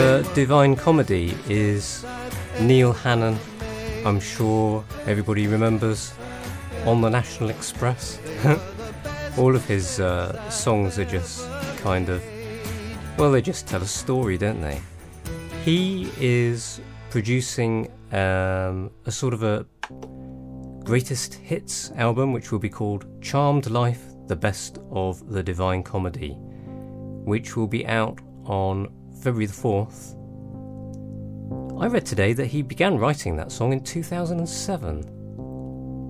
The Divine Comedy is Neil Hannon. I'm sure everybody remembers On the National Express. All of his songs are just kind of, well, they just tell a story, don't they? He is producing a sort of a greatest hits album, which will be called Charmed Life, the Best of the Divine Comedy, which will be out on February the 4th. I read today that he began writing that song in 2007.